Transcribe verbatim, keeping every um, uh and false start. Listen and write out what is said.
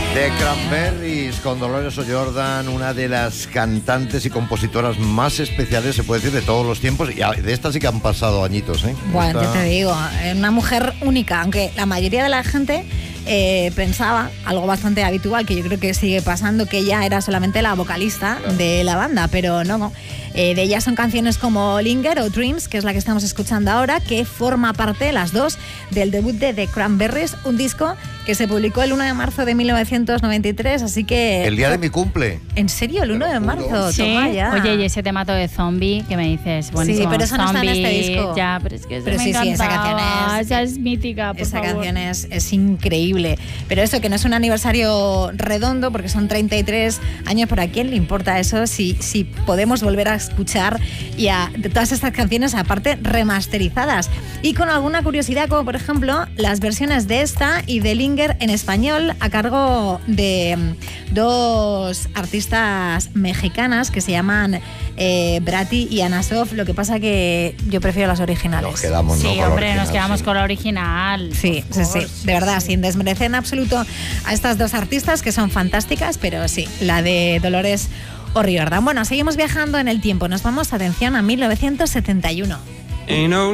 The Cranberries con Dolores O'Riordan, una de las cantantes y compositoras más especiales, se puede decir, de todos los tiempos. Y de estas sí que han pasado añitos, ¿eh? Bueno, Esta... te digo, una mujer única, aunque la mayoría de la gente eh, pensaba, algo bastante habitual, que yo creo que sigue pasando, que ella era solamente la vocalista claro. de la banda, pero no, eh, de ella son canciones como Linger o Dreams, que es la que estamos escuchando ahora, que forma parte, las dos, del debut de The Cranberries, un disco que se publicó el uno de marzo de mil novecientos noventa y tres, así que... El día de mi cumple. ¿En serio? ¿El uno de marzo? Sí. Toma ya. Oye, y ese temato de Zombie que me dices, bueno, sí, pero eso no está en este Zombie, disco. Ya, pero es que pero me sí, sí, esa canción es... Esa es mítica, por Esa favor. canción es, es increíble. Pero eso, que no es un aniversario redondo, porque son treinta y tres años, ¿pero a quién le importa eso? Si, si podemos volver a escuchar y a, de todas estas canciones, aparte, remasterizadas. Y con alguna curiosidad, como por ejemplo, las versiones de esta y de Linger en español, a cargo de dos artistas mexicanas que se llaman eh, Brati y Anasov. Lo que pasa que yo prefiero las originales. Nos quedamos, sí, ¿no? con hombre, la original, nos quedamos sí. con la original. Sí, sí, sí, de verdad, sin desmerecer en absoluto a estas dos artistas que son fantásticas, pero sí, la de Dolores O'Riordan. Bueno, seguimos viajando en el tiempo. Nos vamos, atención, a mil novecientos setenta y uno.